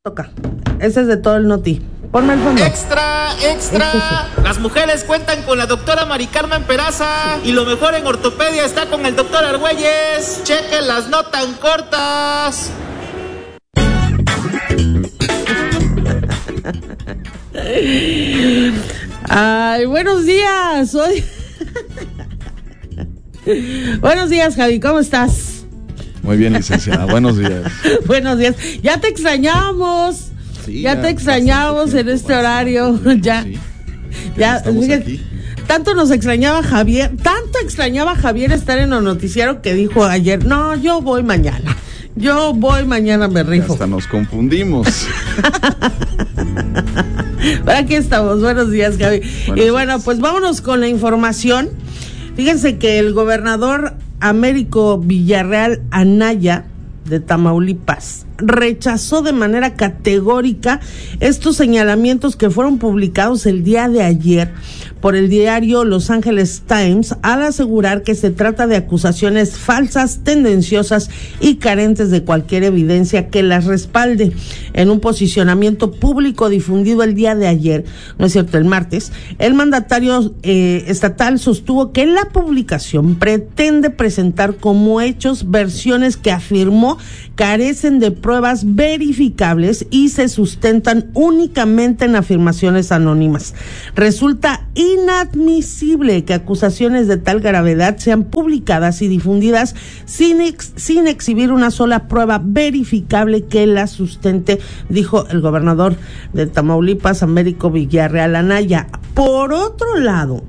Toca. Ese es de todo el noti. Ponme el fondo. ¡Extra, extra! Las mujeres cuentan con la doctora Mari Carmen Peraza. Y lo mejor en ortopedia está con el doctor Argüelles. Chequen no tan cortas. Ay, buenos días. Buenos días, Javi, ¿cómo estás? Muy bien, licenciada, buenos días. Buenos días. Ya te extrañamos. Sí, ya te extrañamos en este horario. Ya. Sí. Ya Estamos fíjate, aquí. tanto extrañaba Javier estar en el noticiero que dijo ayer, no, yo voy mañana, me rifo. Hasta nos confundimos. Pero aquí estamos, buenos días, Javi. Y bueno, pues vámonos con la información. Fíjense que el gobernador Américo Villarreal Anaya, de Tamaulipas, rechazó de manera categórica estos señalamientos que fueron publicados el día de ayer por el diario Los Angeles Times, al asegurar que se trata de acusaciones falsas, tendenciosas y carentes de cualquier evidencia que las respalde. En un posicionamiento público difundido el día de ayer, no es cierto, el martes, el mandatario estatal sostuvo que la publicación pretende presentar como hechos versiones que afirmó carecen de pruebas verificables y se sustentan únicamente en afirmaciones anónimas. Resulta inadmisible que acusaciones de tal gravedad sean publicadas y difundidas sin exhibir una sola prueba verificable que las sustente, dijo el gobernador de Tamaulipas, Américo Villarreal Anaya. Por otro lado,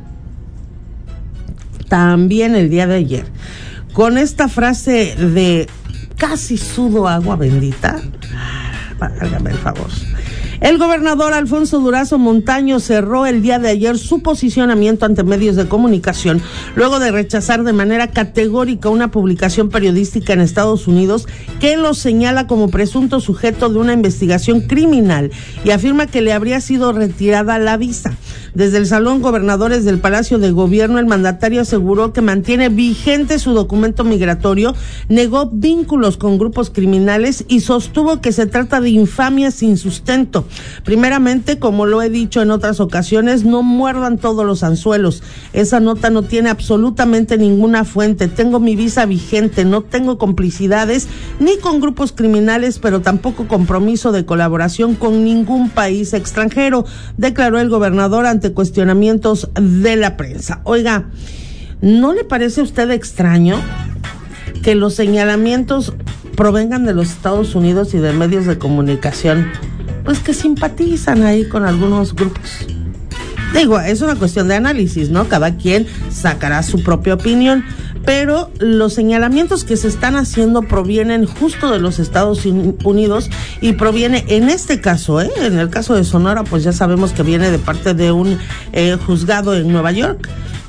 también el día de ayer, con esta frase de casi sudo agua bendita, hágame el favor. El gobernador Alfonso Durazo Montaño cerró el día de ayer su posicionamiento ante medios de comunicación luego de rechazar de manera categórica una publicación periodística en Estados Unidos que lo señala como presunto sujeto de una investigación criminal y afirma que le habría sido retirada la visa. Desde el Salón Gobernadores del Palacio de Gobierno, el mandatario aseguró que mantiene vigente su documento migratorio, negó vínculos con grupos criminales y sostuvo que se trata de infamia sin sustento. Primeramente, como lo he dicho en otras ocasiones, no muerdan todos los anzuelos. Esa nota no tiene absolutamente ninguna fuente. Tengo mi visa vigente, no tengo complicidades ni con grupos criminales, pero tampoco compromiso de colaboración con ningún país extranjero, declaró el gobernador ante cuestionamientos de la prensa. Oiga, ¿no le parece a usted extraño que los señalamientos provengan de los Estados Unidos y de medios de comunicación, pues que simpatizan ahí con algunos grupos? Digo, es una cuestión de análisis, ¿no? Cada quien sacará su propia opinión, pero los señalamientos que se están haciendo provienen justo de los Estados Unidos y proviene, en este caso, en el caso de Sonora, pues ya sabemos que viene de parte de un juzgado en Nueva York,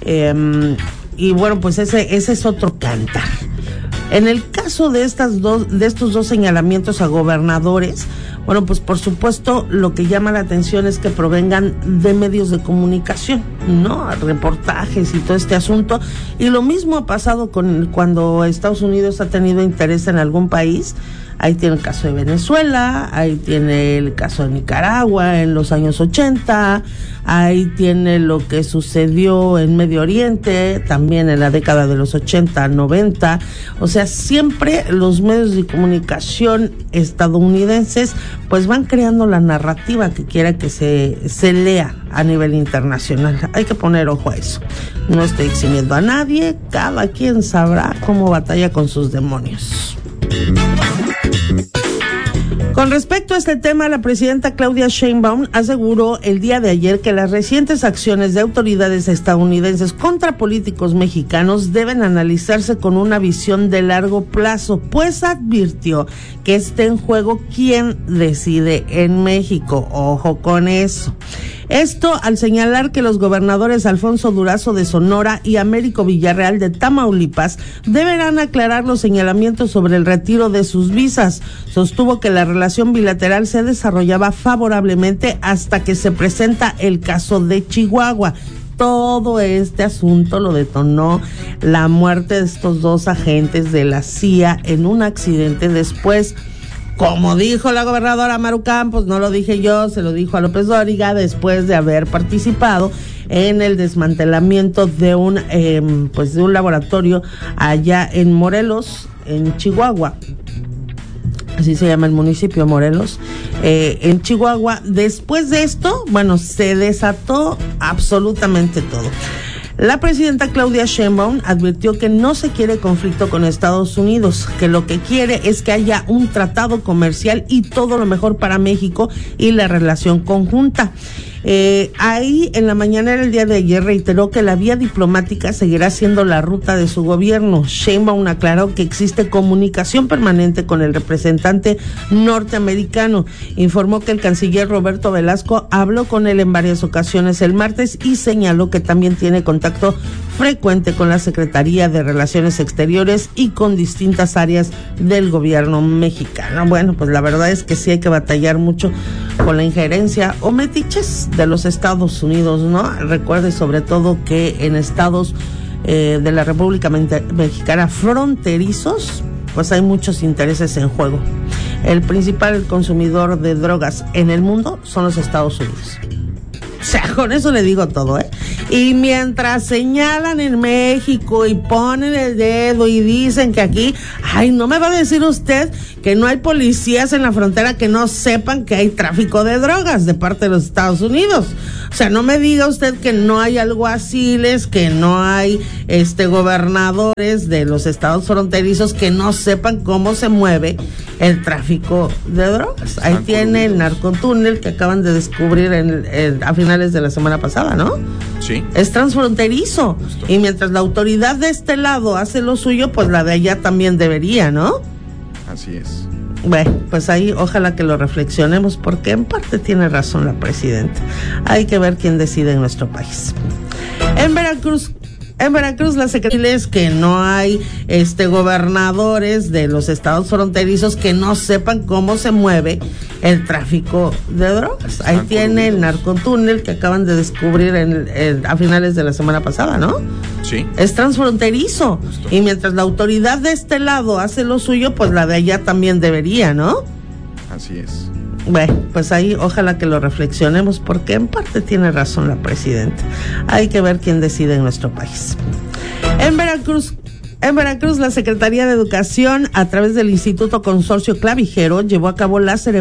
y bueno, pues ese es otro cantar. En el caso de estos dos señalamientos a gobernadores, bueno, pues por supuesto lo que llama la atención es que provengan de medios de comunicación, ¿no? Reportajes y todo este asunto. Y lo mismo ha pasado cuando Estados Unidos ha tenido interés en algún país. Ahí tiene el caso de Venezuela, ahí tiene el caso de Nicaragua en los años 80, ahí tiene lo que sucedió en Medio Oriente, también en la década de los 80, 90. O sea, siempre los medios de comunicación estadounidenses pues van creando la narrativa que quiera que se lea a nivel internacional. Hay que poner ojo a eso. No estoy eximiendo a nadie, cada quien sabrá cómo batalla con sus demonios. Con respecto a este tema, la presidenta Claudia Sheinbaum aseguró el día de ayer que las recientes acciones de autoridades estadounidenses contra políticos mexicanos deben analizarse con una visión de largo plazo, pues advirtió que está en juego quién decide en México. Ojo con eso. Esto al señalar que los gobernadores Alfonso Durazo de Sonora y Américo Villarreal de Tamaulipas deberán aclarar los señalamientos sobre el retiro de sus visas. Sostuvo que la relación bilateral se desarrollaba favorablemente hasta que se presenta el caso de Chihuahua. Todo este asunto lo detonó la muerte de estos dos agentes de la CIA en un accidente. Después Como dijo la gobernadora Maru Campos, no lo dije yo, se lo dijo a López Dóriga después de haber participado en el desmantelamiento de un laboratorio allá en Morelos, en Chihuahua. Así se llama el municipio, Morelos, en Chihuahua. Después de esto, se desató absolutamente todo. La presidenta Claudia Sheinbaum advirtió que no se quiere conflicto con Estados Unidos, que lo que quiere es que haya un tratado comercial y todo lo mejor para México y la relación conjunta. Ahí en la mañanera el día de ayer reiteró que la vía diplomática seguirá siendo la ruta de su gobierno. Sheinbaum aclaró que existe comunicación permanente con el representante norteamericano. Informó que el canciller Roberto Velasco habló con él en varias ocasiones el martes y señaló que también tiene contacto frecuente con la Secretaría de Relaciones Exteriores y con distintas áreas del gobierno mexicano. Bueno, pues la verdad es que sí hay que batallar mucho con la injerencia o metiches de los Estados Unidos, ¿no? Recuerde sobre todo que en estados de la República Mexicana fronterizos, pues hay muchos intereses en juego. El principal consumidor de drogas en el mundo son los Estados Unidos. O sea, con eso le digo todo, ¿eh? Y mientras señalan en México y ponen el dedo y dicen que aquí, no me va a decir usted que no hay policías en la frontera que no sepan que hay tráfico de drogas de parte de los Estados Unidos. O sea, no me diga usted que no hay alguaciles, que no hay gobernadores de los estados fronterizos que no sepan cómo se mueve el tráfico de drogas. Ahí tiene el narcotúnel que acaban de descubrir a finales de la semana pasada, ¿no? Sí. Es transfronterizo. Y mientras la autoridad de este lado hace lo suyo, pues la de allá también debería, ¿no? Así es. Bueno, pues ahí ojalá que lo reflexionemos porque en parte tiene razón la presidenta. Hay que ver quién decide en nuestro país. En Veracruz la secretaría es que no hay gobernadores de los estados fronterizos que no sepan cómo se mueve el tráfico de drogas. Ahí tiene el narcotúnel que acaban de descubrir a finales de la semana pasada, ¿no? Sí. Es transfronterizo. Y mientras la autoridad de este lado hace lo suyo, pues la de allá también debería, ¿no? Así es. Bueno, pues ahí ojalá que lo reflexionemos porque en parte tiene razón la presidenta. Hay que ver quién decide en nuestro país. En Veracruz la Secretaría de Educación, a través del Instituto Consorcio Clavijero, llevó a cabo la ceremonia